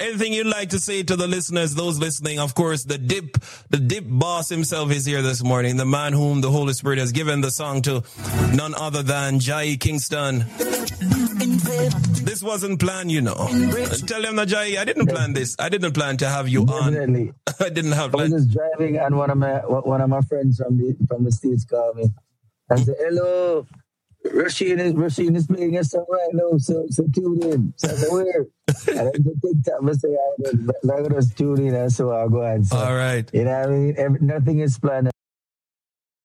anything you'd like to say to the listeners, those listening? Of course, the dip boss himself is here this morning, the man whom the Holy Spirit has given the song to, none other than Jai Kingston. This wasn't planned, you know. Tell them that, Jai, I didn't plan this. I didn't plan to have you Definitely. on. I didn't have I was just driving, and one of my friends from the States called me and said, "Hello, Rasheen is playing a song right now, so tune in." So I said, "Where?" And I just TikTok, I say, "I'm going to tune in," and so I'll go and so. All right. You know what I mean? Nothing is planned.